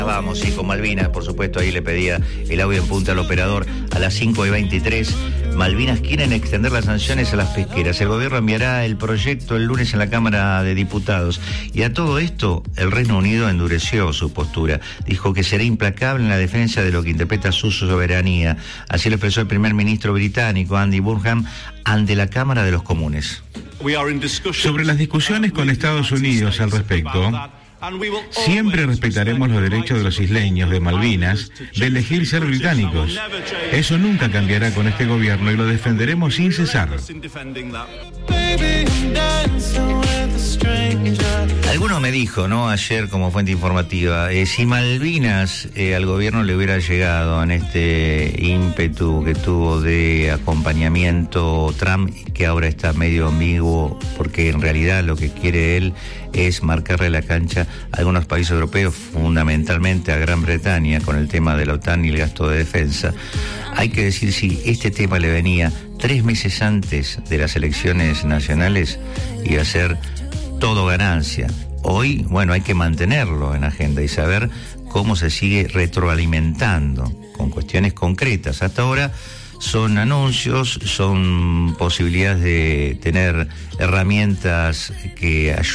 Vamos, y con Malvinas, por supuesto, ahí le pedía el audio en punta al operador a las 5:23. Malvinas quieren extender las sanciones a las pesqueras. El gobierno enviará el proyecto el lunes en la Cámara de Diputados. Y a todo esto, el Reino Unido endureció su postura. Dijo que será implacable en la defensa de lo que interpreta su soberanía. Así lo expresó el primer ministro británico, Andy Burnham, ante la Cámara de los Comunes. Sobre las discusiones con Estados Unidos al respecto, siempre respetaremos los derechos de los isleños de Malvinas de elegir ser británicos. Eso nunca cambiará con este gobierno y lo defenderemos sin cesar. Alguno me dijo, ¿no?, ayer como fuente informativa, si Malvinas al gobierno le hubiera llegado en este ímpetu que tuvo de acompañamiento Trump, que ahora está medio ambiguo, porque en realidad lo que quiere él es marcarle la cancha a algunos países europeos, fundamentalmente a Gran Bretaña, con el tema de la OTAN y el gasto de defensa. Hay que decir, si este tema le venía 3 meses antes de las elecciones nacionales, iba a ser todo ganancia. Hoy, bueno, hay que mantenerlo en agenda y saber cómo se sigue retroalimentando con cuestiones concretas. Hasta ahora son anuncios, son posibilidades de tener herramientas que ayuden